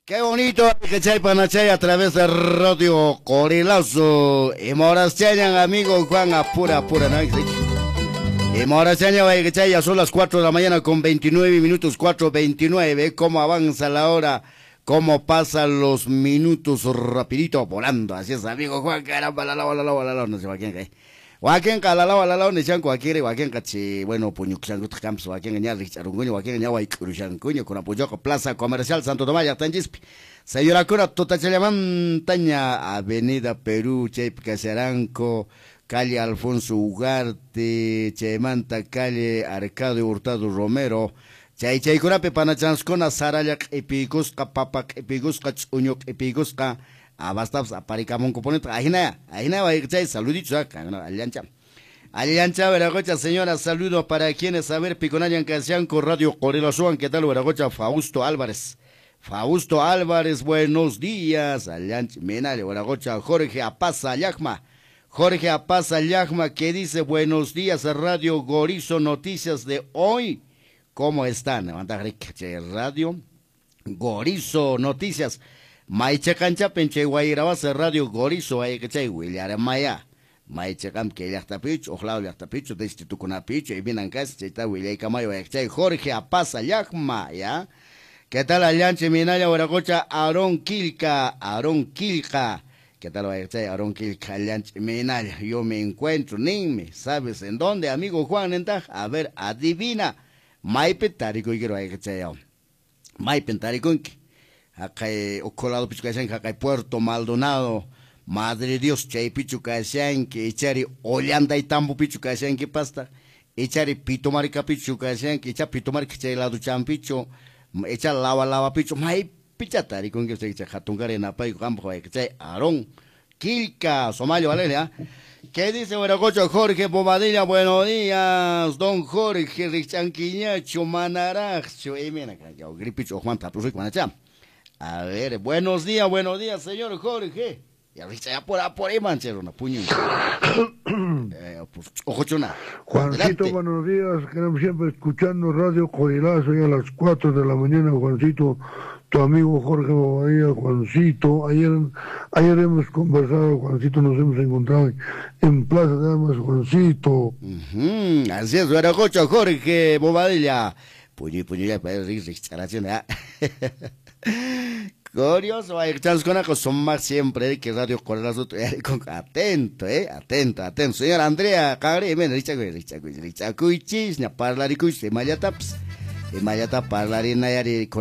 Qué bonito que chay panachay a través de Radio Corilazo. Y moras chayan, amigo Juan, apura, ¿no? Y moras chayan, que chay, ya son las 4 de la mañana con 29 minutos, 4:29. ¿Cómo avanza la hora? ¿Cómo pasan los minutos rapidito volando? Así es, amigo Juan, caramba, la no sé, quién cae. Waken la ne chan cualquiera waken kachi bueno puñuxan camps waken ña richarunguño waken ña way cruzancuño con apoyo Plaza Comercial Santo Tomás Tangispi. Señora Cura Totachalaman Taña Avenida Perú Chep Casaranco calle Alfonso Ugarte Chemanta calle Arcado Hurtado Romero Chay Curape Panachanscona Sarayak Epigusca Papak Epigusca Uñok Epigusca Abastas aparicamon componente ahina va a saluditos acá Aliancha Veragocha, señora, saludos para quienes saber Piconayan Casianco Radio Corilazo, ¿qué tal Veragocha? Fausto Álvarez, buenos días, Aliancha Menale Veragocha, Jorge Apaza Llagma, que dice buenos días Radio Gorizo, noticias de hoy, ¿cómo están? Radio Gorizo, noticias. Maicha cancha penche guairabas Radio Gorizo ay que William Maya Maicha cam que ya está picho ojalá ya está picho de este tucuna picho y vienen casa está William Camayo ay Jorge Apaza Llagma ya ¿qué tal Alianche Minaya Guaracocha Aarón Kilka ¿qué tal Aarón Kilka Alianche Minaya yo me encuentro Nime ¿sabes en dónde amigo Juan Entaj? A ver adivina Maipe Tarico y quiero ay que Maipe Tarico acá Ocolado Pichucayanque, acá Puerto Maldonado, Madre Dios, Chay Pichucayanque, Echari Ollanda y Tambo Pichucayanque pasta, Echari Pitomarica Pichucayanque, Echa Pitomarica Chay Lado Champicho, Echa Lava Picho, Mai Pichatari con que se echa Jatungarena Pai Campo, Chay Aarón, Kilka, Somalio, Valeria. ¿Qué dice Veragocho Jorge Bobadilla? Buenos días, don Jorge Richanquiñacho, Manaracho, mira, Gripicho Juan Tapurri, Guanacham. A ver, buenos días, señor Jorge. Y ahorita ya por ahí, manchero, una puño. Ojo chuna. Juancito, adelante. Buenos días. Queremos siempre escuchando Radio Corilazo ya a las 4 de la mañana, Juancito. Tu amigo Jorge Bobadilla, Juancito. Ayer hemos conversado, Juancito, nos hemos encontrado en Plaza de Armas, Juancito. Así es, Veragocho Jorge Bobadilla. Puño, ya para restauración, ¿eh? Curioso, son más siempre que Radio Corilazo, atento, atento. Señora Andrea, cagre, ven, richacuichis, parlaricuis, de Mayataps, parlari nayari.